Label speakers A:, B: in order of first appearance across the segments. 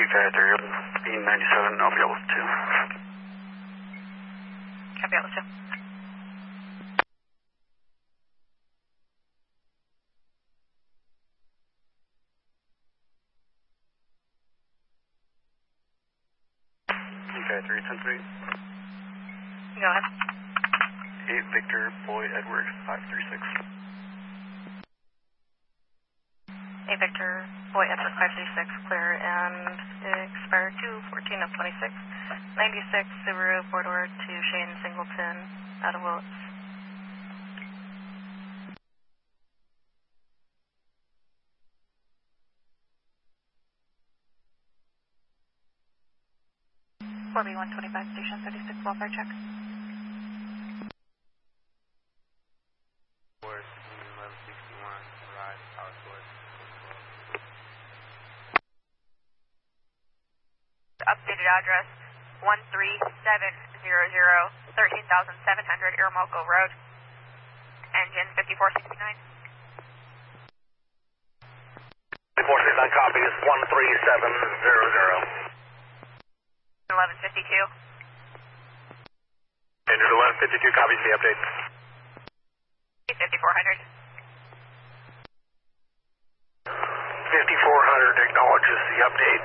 A: Victoria 3, E97, I'll be able to.
B: Copy, able to.
A: Okay, 310
B: Go ahead.
A: 8 Victor, Boy, Edward, 536.
B: 8 Victor, Boy, Edward, 536, clear and expire 2/14 of 26. 96 Subaru, 4-door to Shane Singleton, out of Willits. Corby 125, station 36, welfare check.
C: Force 1161, arrive, power source.
B: Updated address 13700, 13,700 Irmoco Road. Engine 5469.
D: 5469 copy is 13700.
B: 1152.
D: Engine 1152 copies the update.
B: 5400.
D: 5400 acknowledges the update.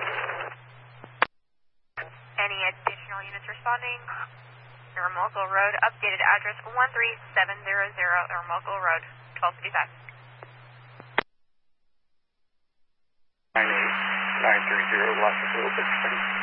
B: Any additional units responding? Irmoco Road, updated address 13700 Irmoco Road, 1255.
A: 930, lost a little bit.